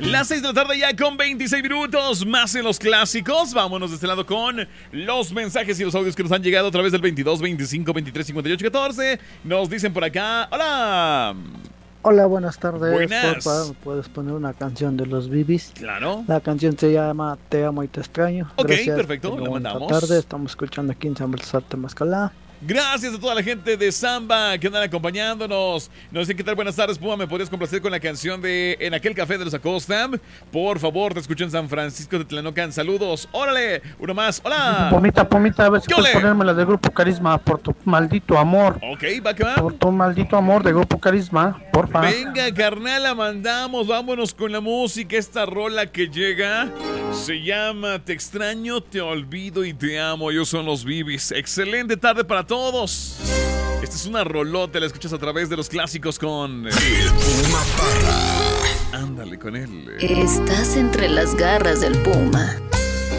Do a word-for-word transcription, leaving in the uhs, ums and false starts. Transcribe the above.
Las seis de la tarde ya con veintiséis minutos, más en los clásicos. Vámonos de este lado con los mensajes y los audios que nos han llegado a través del veintidós, veinticinco, veintitrés, cincuenta y ocho, catorce. Nos dicen por acá, hola. Hola, buenas tardes. Buenas. Porfa, ¿puedes poner una canción de los Bibis? Claro. La canción se llama Te amo y te extraño. Ok, Gracias. perfecto, Tenga la buena mandamos. tarde, estamos escuchando aquí en San Baltasar Temazcalá. Gracias a toda la gente de Samba que andan acompañándonos. Nos dicen, ¿qué tal? Buenas tardes, Puma. ¿Me podrías complacer con la canción de En aquel café de los Acosta? Por favor, te escucho en San Francisco de Tlanocan. Saludos. Órale, uno más. Hola. Pomita, pomita, a ver si ¿Qué puedes ole? ponerme la de Grupo Carisma por tu maldito amor. Ok, va que va. Por tu maldito amor de Grupo Carisma, porfa. Venga, carnal, la mandamos. Vámonos con la música. Esta rola que llega se llama Te extraño, te olvido y te amo. Ellos son los Bibis. Excelente tarde para todos. Esta es una rolota, la escuchas a través de los clásicos con El Puma Parra. Ándale con él. Estás entre las garras del puma.